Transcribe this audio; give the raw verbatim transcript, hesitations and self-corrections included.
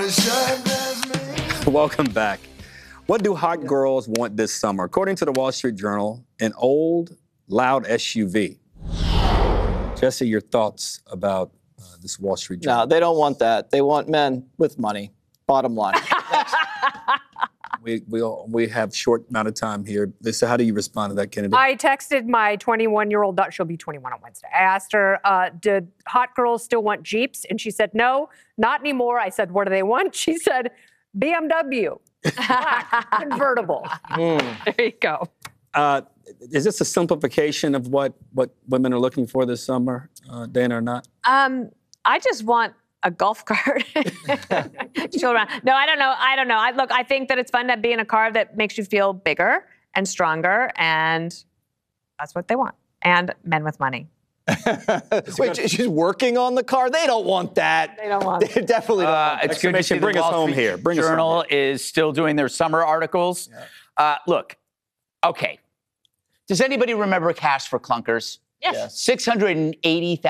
Welcome back. What do hot girls want this summer? According to the Wall Street Journal, an old, loud S U V. Jesse, your thoughts about uh, this Wall Street Journal? No, they don't want that. They want men with money. Bottom line. we we all, we have short amount of time here. Lisa, how do you respond to that, Kennedy? I texted my twenty-one-year-old daughter. She'll be twenty-one on Wednesday. I asked her, uh, did hot girls still want Jeeps? And she said, no, not anymore. I said, what do they want? She said, B M W. Black, convertible. Mm. There you go. Uh, is this a simplification of what, what women are looking for this summer, uh, Dana, or not? Um, I just want a golf cart. Chill around. No, I don't know. I don't know. I look, I think that it's fun to be in a car that makes you feel bigger and stronger, and that's what they want. And men with money. Wait, she's working on the car? They don't want that. They don't want They definitely don't. Uh, want that. it's good to see the Bring us Wall home Street here. Bring us home Journal here. is still doing their summer articles. Yeah. Uh, look, okay. Does anybody remember Cash for Clunkers? Yes. Yes. six hundred eighty thousand